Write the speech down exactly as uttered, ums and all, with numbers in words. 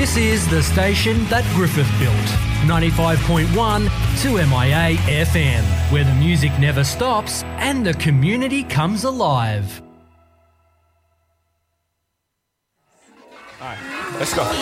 This is the station that Griffith built. ninety-five point one two M I A F M, where the music never stops and the community comes alive. All right, let's go.